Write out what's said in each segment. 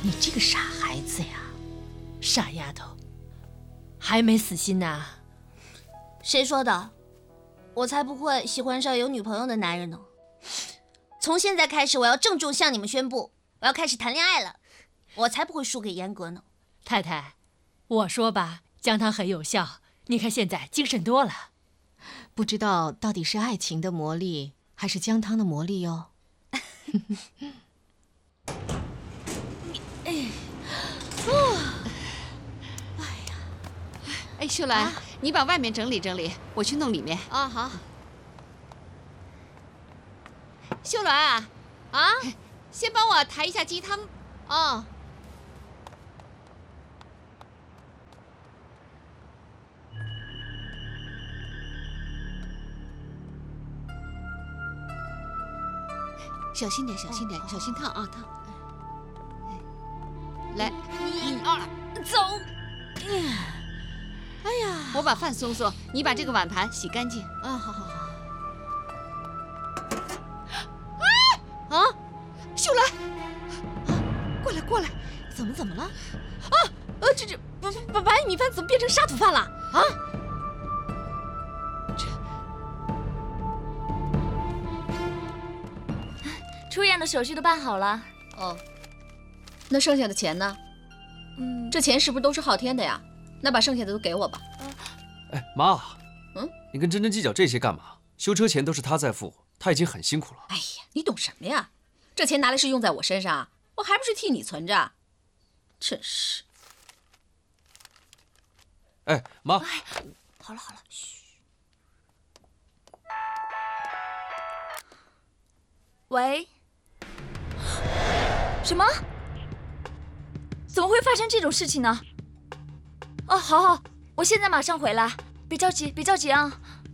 你这个傻孩子呀， 傻丫头，还没死心呐？ 谁说的？我才不会喜欢上有女朋友的男人呢。从现在开始，我要郑重向你们宣布，我要开始谈恋爱了。我才不会输给严格呢。 太太，我说吧，姜汤很有效，你看现在精神多了。 不知道到底是爱情的魔力，还是姜汤的魔力哟。 哎，秀兰，你把外面整理整理，我去弄里面。 啊，好。 秀兰啊，先帮我抬一下鸡汤。 哦。 小心点，小心点，小心烫啊，烫。来 1、2，走。 哎呀，我把饭送送，你把这个碗盘洗干净。 啊，好好好。 秀兰，过来过来， 怎么了？ 这白米饭怎么变成沙土饭了？啊！ 出院的手续都办好了。 哦，那剩下的钱呢？这钱是不是都是昊天的呀？那把剩下的都给我吧。 哎，妈，你跟珍珍计较这些干嘛？修车钱都是她在付，她已经很辛苦了。 哎呀，你懂什么呀？这钱拿来是用在我身上，我还不是替你存着？真是。 哎，妈。 好了，嘘。喂？什么？怎么会发生这种事情呢？哦，好，我现在马上回来，别着急啊。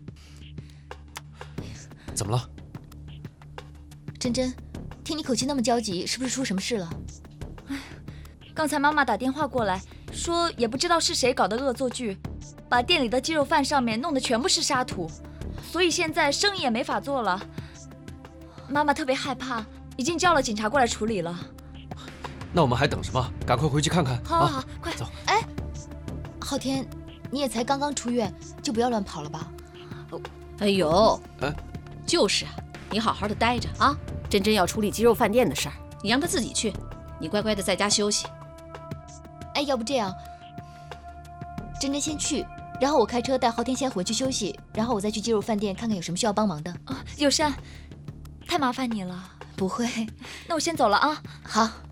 怎么了？ 珍珍，听你口气那么焦急，是不是出什么事了？刚才妈妈打电话过来，说也不知道是谁搞的恶作剧，把店里的鸡肉饭上面弄得全部是沙土，所以现在生意也没法做了。妈妈特别害怕，已经叫了警察过来处理了。 那我们还等什么？赶快回去看看。 好，快走。 哎，昊天，你也才刚刚出院，就不要乱跑了吧。 哎呦，就是啊，你好好的待着啊。珍珍要处理鸡肉饭店的事儿，你让她自己去，你乖乖的在家休息。 哎，要不这样，珍珍先去，然后我开车带昊天先回去休息，然后我再去鸡肉饭店看看有什么需要帮忙的。友善，太麻烦你了。不会，那我先走了啊。好。